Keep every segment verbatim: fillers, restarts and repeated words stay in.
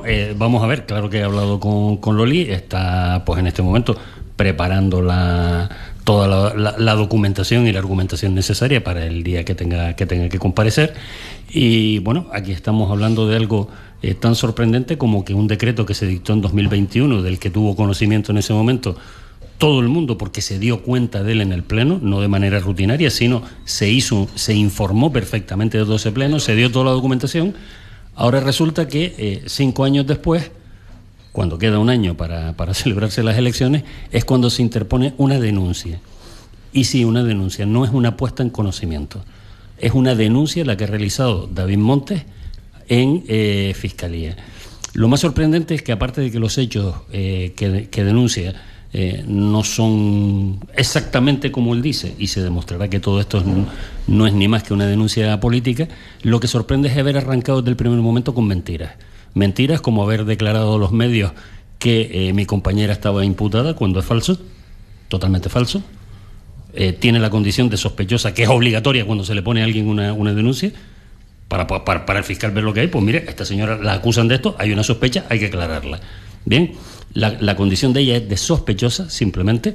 eh, vamos a ver, claro que he hablado con, con Loli, está pues en este momento preparando la, toda la, la, la documentación y la argumentación necesaria para el día que tenga que, tenga que comparecer. Y bueno, aquí estamos hablando de algo eh, tan sorprendente como que un decreto que se dictó en dos mil veintiuno, del que tuvo conocimiento en ese momento todo el mundo porque se dio cuenta de él en el pleno, no de manera rutinaria, sino se hizo, se informó perfectamente de todo ese pleno, se dio toda la documentación. Ahora resulta que eh, cinco años después, cuando queda un año para, para celebrarse las elecciones, es cuando se interpone una denuncia. Y sí, una denuncia, no es una puesta en conocimiento, es una denuncia la que ha realizado David Montes en eh, Fiscalía. Lo más sorprendente es que, aparte de que los hechos eh, que, que denuncia Eh, no son exactamente como él dice, y se demostrará que todo esto no, no es ni más que una denuncia política, lo que sorprende es haber arrancado desde el primer momento con mentiras. Mentiras como haber declarado a los medios que eh, mi compañera estaba imputada, cuando es falso, totalmente falso. Eh, tiene la condición de sospechosa, que es obligatoria cuando se le pone a alguien una, una denuncia, para, para, para el fiscal ver lo que hay. Pues mire, esta señora la acusan de esto, hay una sospecha, hay que aclararla. Bien, la, la condición de ella es de sospechosa, simplemente.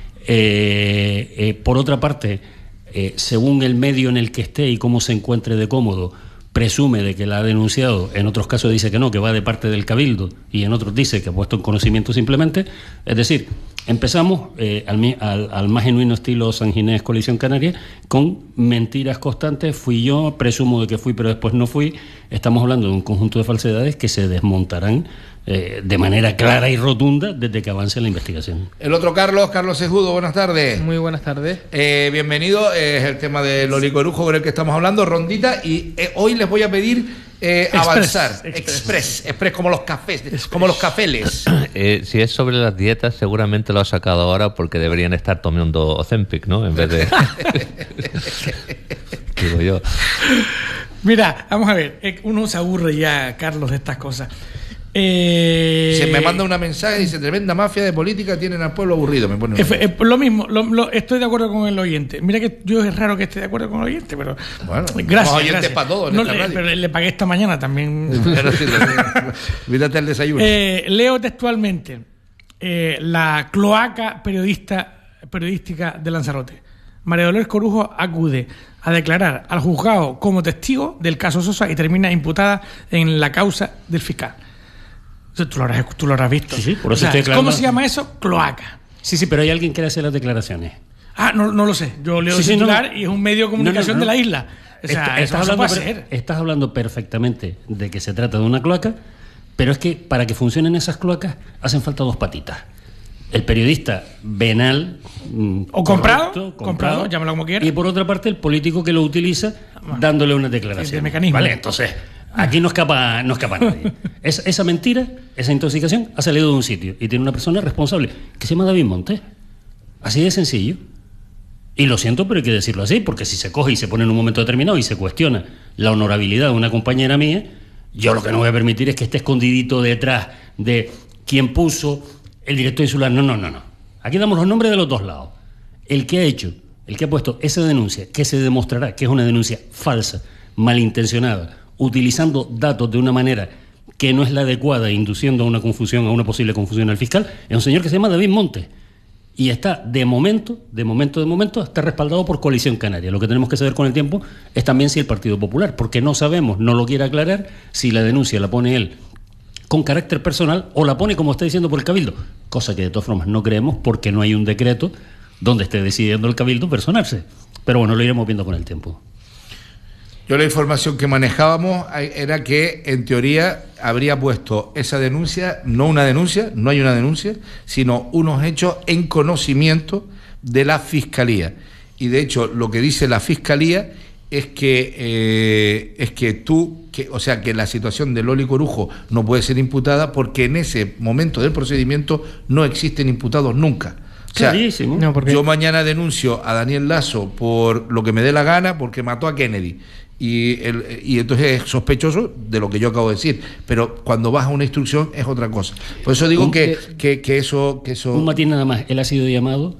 Eh, eh, por otra parte, eh, según el medio en el que esté y cómo se encuentre de cómodo, presume de que la ha denunciado. En otros casos dice que no, que va de parte del Cabildo, y en otros dice que ha puesto en conocimiento simplemente. Es decir, empezamos eh, al, al, al más genuino estilo San Ginés Coalición Canaria, con mentiras constantes. Fui yo, presumo de que fui, pero después no fui. Estamos hablando de un conjunto de falsedades que se desmontarán eh, de manera clara y rotunda desde que avance la investigación. El otro Carlos, Carlos Sejudo, buenas tardes. Muy buenas tardes. Eh, bienvenido, es el tema de Loli Corujo con el que estamos hablando, rondita, y eh, hoy les voy a pedir eh, Express, avanzar. Express. Express, Express, como los cafés, Express. Como los cafeles. Eh, si es sobre las dietas, seguramente lo ha sacado ahora porque deberían estar tomando Ozempic, ¿no? En vez de... Digo yo. Mira, vamos a ver, uno se aburre ya, Carlos, de estas cosas. Eh... Se me manda una mensaje y dice: tremenda mafia de política, tienen al pueblo aburrido. Me pone es, es, lo mismo, lo, lo, estoy de acuerdo con el oyente. Mira que yo es raro que esté de acuerdo con el oyente, pero bueno, gracias, oyentes gracias. para todos. No, le, pero le pagué esta mañana también. Mírate el desayuno. Eh, leo textualmente eh, la cloaca periodista periodística de Lanzarote. María Dolores Corujo acude a declarar al juzgado como testigo del caso Sosa y termina imputada en la causa del fiscal. Tú lo habrás, tú lo habrás visto. Sí, sí, por eso o sea, estoy declarando... ¿Cómo se llama eso? Cloaca. Sí, sí, pero hay alguien que le hace las declaraciones. Ah, no, no lo sé. Yo leo sí, el sí, titular no, y es un medio de comunicación no, no, no. de la isla. O sea, Está, eso estás, no se hablando, puede hacer. estás hablando perfectamente de que se trata de una cloaca, pero es que para que funcionen esas cloacas hacen falta dos patitas. El periodista venal mm, o comprado, correcto, comprado, comprado, llámalo como quieras. Y por otra parte el político que lo utiliza dándole una declaración. Sí, de mecanismo. Vale, entonces aquí no escapa, no escapa nadie. Es, esa mentira, esa intoxicación ha salido de un sitio y tiene una persona responsable que se llama David Montes. Así de sencillo. Y lo siento, pero hay que decirlo así, porque si se coge y se pone en un momento determinado y se cuestiona la honorabilidad de una compañera mía, yo lo que no voy a permitir es que esté escondidito detrás de quien puso el director insular. No, no, no, no. Aquí damos los nombres de los dos lados. El que ha hecho, el que ha puesto esa denuncia, que se demostrará que es una denuncia falsa, malintencionada, utilizando datos de una manera que no es la adecuada, induciendo a una confusión, a una posible confusión al fiscal, es un señor que se llama David Montes. Y está, de momento, de momento, de momento, está respaldado por Coalición Canaria. Lo que tenemos que saber con el tiempo es también si el Partido Popular, porque no sabemos, no lo quiere aclarar, si la denuncia la pone él con carácter personal o la pone como está diciendo por el Cabildo, cosa que de todas formas no creemos porque no hay un decreto donde esté decidiendo el Cabildo personarse. Pero bueno, lo iremos viendo con el tiempo. Yo la información que manejábamos era que en teoría habría puesto esa denuncia, no una denuncia, no hay una denuncia, sino unos hechos en conocimiento de la Fiscalía. Y de hecho lo que dice la Fiscalía es que eh, es que tú, que, o sea que la situación de Loli Corujo no puede ser imputada porque en ese momento del procedimiento no existen imputados nunca. O sea, no, porque... yo mañana denuncio a Daniel Lasso por lo que me dé la gana porque mató a Kennedy. Y, el, y entonces es sospechoso de lo que yo acabo de decir, pero cuando vas a una instrucción es otra cosa. Por eso digo un, que, que, que eso que eso un matiz nada más. Él ha sido llamado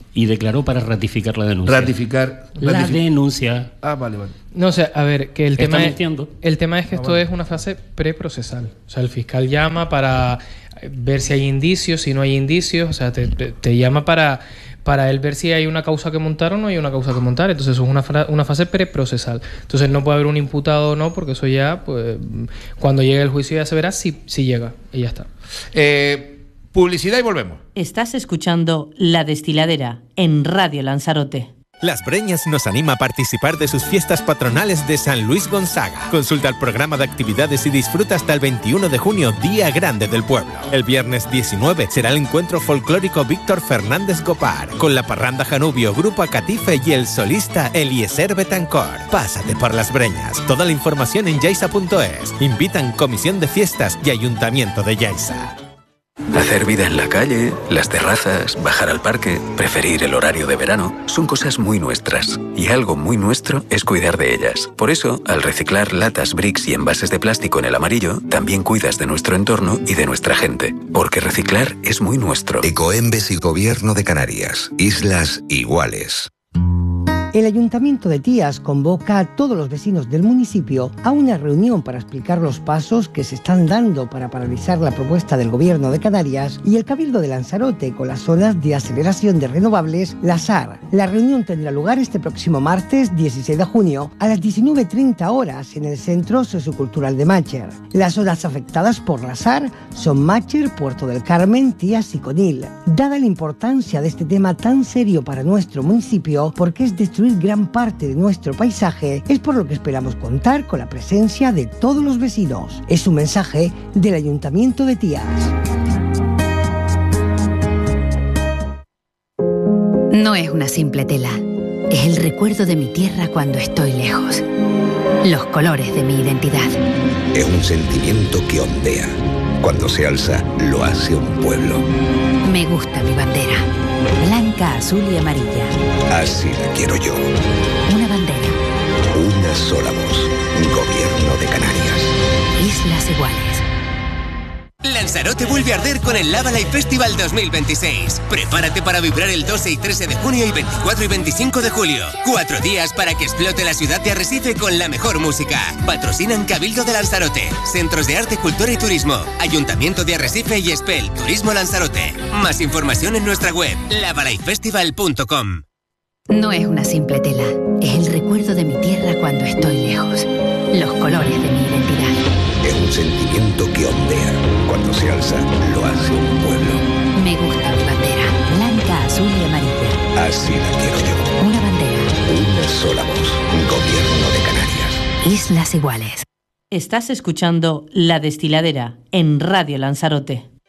y declaró para ratificar la denuncia. Ratificar. La ratific- denuncia. Ah, vale, vale. No, o sea, a ver, que el Está tema es, mintiendo. el tema es que Ah, esto bueno. es una fase preprocesal. O sea, el fiscal llama para ver si hay indicios, si no hay indicios, o sea, te, te, te llama para, para él ver si hay una causa que montar o no hay una causa que montar. Entonces, eso es una, fra- una fase preprocesal. Entonces, no puede haber un imputado o no, porque eso ya, pues, cuando llegue el juicio ya se verá si, si llega y ya está. Eh, publicidad y volvemos. Estás escuchando La Destiladera en Radio Lanzarote. Las Breñas nos anima a participar de sus fiestas patronales de San Luis Gonzaga. Consulta el programa de actividades y disfruta hasta el veintiuno de junio, Día Grande del Pueblo. El viernes diecinueve será el encuentro folclórico Víctor Fernández Gopar, con la parranda Janubio, Grupo Acatife y el solista Eliezer Betancor. Pásate por Las Breñas. Toda la información en yaisa punto es. Invitan Comisión de Fiestas y Ayuntamiento de Yaiza. Hacer vida en la calle, las terrazas, bajar al parque, preferir el horario de verano, son cosas muy nuestras. Y algo muy nuestro es cuidar de ellas. Por eso, al reciclar latas, bricks y envases de plástico en el amarillo, también cuidas de nuestro entorno y de nuestra gente. Porque reciclar es muy nuestro. Ecoembes y Gobierno de Canarias. Islas iguales. El Ayuntamiento de Tías convoca a todos los vecinos del municipio a una reunión para explicar los pasos que se están dando para paralizar la propuesta del Gobierno de Canarias y el Cabildo de Lanzarote con las zonas de aceleración de renovables, la S A R. La reunión tendrá lugar este próximo martes dieciséis de junio a las diecinueve treinta horas en el Centro Sociocultural de Mácher. Las zonas afectadas por la S A R son Mácher, Puerto del Carmen, Tías y Conil. Dada la importancia de este tema tan serio para nuestro municipio, porque es destruir gran parte de nuestro paisaje, es por lo que esperamos contar con la presencia de todos los vecinos. Es un mensaje del Ayuntamiento de Tías. No es una simple tela, es el recuerdo de mi tierra cuando estoy lejos. Los colores de mi identidad. Es un sentimiento que ondea. Cuando se alza, lo hace un pueblo. Me gusta mi bandera. Blanca, azul y amarilla. Así la quiero yo. Una bandera. Una sola voz. Gobierno de Canarias. Islas iguales. Lanzarote vuelve a arder con el Lava Live Festival dos mil veintiséis. Prepárate para vibrar el doce y trece de junio y veinticuatro y veinticinco de julio. Cuatro días para que explote la ciudad de Arrecife con la mejor música. Patrocinan Cabildo de Lanzarote, Centros de Arte, Cultura y Turismo, Ayuntamiento de Arrecife y Espel Turismo Lanzarote. Más información en nuestra web, lava live festival punto com. No es una simple tela, es el recuerdo de mi tierra cuando estoy lejos. Los colores de mi identidad. Es un sentimiento que ondea. Cuando se alza, lo hace un pueblo. Me gusta mi bandera. Blanca, azul y amarilla. Así la quiero yo. Una bandera. Una sola voz. Gobierno de Canarias. Islas iguales. Estás escuchando La Destiladera en Radio Lanzarote.